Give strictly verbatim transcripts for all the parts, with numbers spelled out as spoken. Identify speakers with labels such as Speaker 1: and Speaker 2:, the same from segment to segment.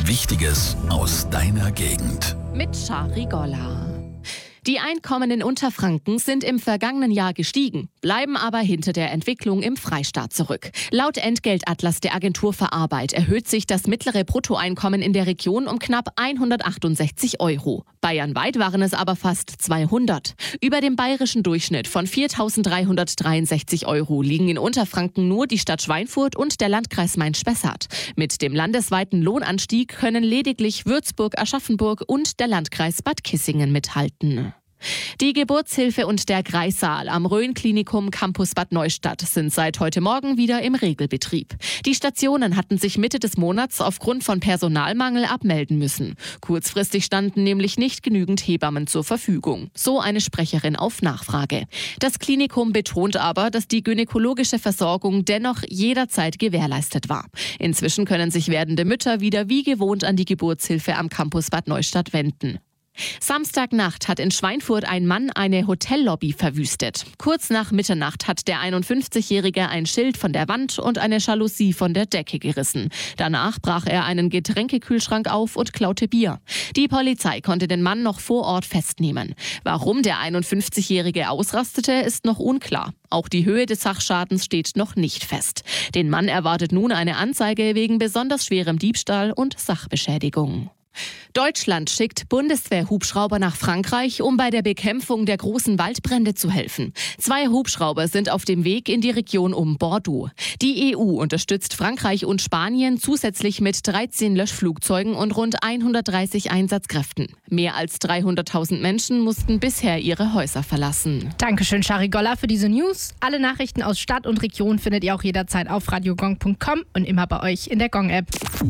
Speaker 1: Wichtiges aus deiner Gegend.
Speaker 2: Mit Shari Golla. Die Einkommen in Unterfranken sind im vergangenen Jahr gestiegen, bleiben aber hinter der Entwicklung im Freistaat zurück. Laut Entgeltatlas der Agentur für Arbeit erhöht sich das mittlere Bruttoeinkommen in der Region um knapp hundertachtundsechzig Euro. Bayernweit waren es aber fast zweihundert. Über dem bayerischen Durchschnitt von viertausenddreihundertdreiundsechzig Euro liegen in Unterfranken nur die Stadt Schweinfurt und der Landkreis Main-Spessart. Mit dem landesweiten Lohnanstieg können lediglich Würzburg, Aschaffenburg und der Landkreis Bad Kissingen mithalten. Die Geburtshilfe und der Kreissaal am Rhön-Klinikum Campus Bad Neustadt sind seit heute Morgen wieder im Regelbetrieb. Die Stationen hatten sich Mitte des Monats aufgrund von Personalmangel abmelden müssen. Kurzfristig standen nämlich nicht genügend Hebammen zur Verfügung. So eine Sprecherin auf Nachfrage. Das Klinikum betont aber, dass die gynäkologische Versorgung dennoch jederzeit gewährleistet war. Inzwischen können sich werdende Mütter wieder wie gewohnt an die Geburtshilfe am Campus Bad Neustadt wenden. Samstagnacht hat in Schweinfurt ein Mann eine Hotellobby verwüstet. Kurz nach Mitternacht hat der einundfünfzigjährige ein Schild von der Wand und eine Jalousie von der Decke gerissen. Danach brach er einen Getränkekühlschrank auf und klaute Bier. Die Polizei konnte den Mann noch vor Ort festnehmen. Warum der einundfünfzigjährige ausrastete, ist noch unklar. Auch die Höhe des Sachschadens steht noch nicht fest. Den Mann erwartet nun eine Anzeige wegen besonders schwerem Diebstahl und Sachbeschädigung. Deutschland schickt Bundeswehr-Hubschrauber nach Frankreich, um bei der Bekämpfung der großen Waldbrände zu helfen. Zwei Hubschrauber sind auf dem Weg in die Region um Bordeaux. Die E U unterstützt Frankreich und Spanien zusätzlich mit dreizehn Löschflugzeugen und rund hundertdreißig Einsatzkräften. Mehr als dreihunderttausend Menschen mussten bisher ihre Häuser verlassen.
Speaker 3: Dankeschön, Shari Golla, für diese News. Alle Nachrichten aus Stadt und Region findet ihr auch jederzeit auf radiogong punkt com und immer bei euch in der Gong-App.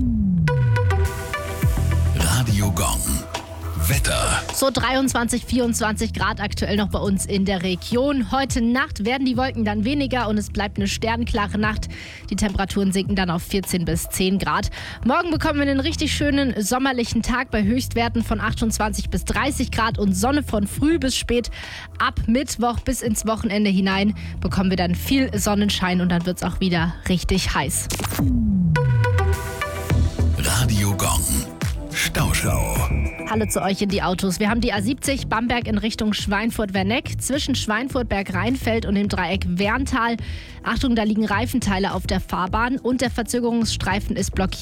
Speaker 1: Radio Gong. Wetter.
Speaker 3: So dreiundzwanzig, vierundzwanzig Grad aktuell noch bei uns in der Region. Heute Nacht werden die Wolken dann weniger und es bleibt eine sternklare Nacht. Die Temperaturen sinken dann auf vierzehn bis zehn Grad. Morgen bekommen wir einen richtig schönen sommerlichen Tag bei Höchstwerten von achtundzwanzig bis dreißig Grad und Sonne von früh bis spät. Ab Mittwoch bis ins Wochenende hinein bekommen wir dann viel Sonnenschein und dann wird es auch wieder richtig heiß.
Speaker 1: Radio Gong. Stauschau.
Speaker 3: Hallo zu euch in die Autos. Wir haben die A siebzig Bamberg in Richtung Schweinfurt-Werneck zwischen Schweinfurt-Berg-Rheinfeld und dem Dreieck Werntal. Achtung, da liegen Reifenteile auf der Fahrbahn und der Verzögerungsstreifen ist blockiert.